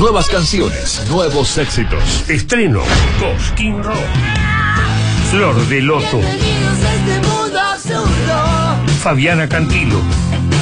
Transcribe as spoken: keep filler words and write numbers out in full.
Nuevas canciones, nuevos éxitos. Estreno: Cosquín Rock, Flor de Loto, Fabiana Cantilo,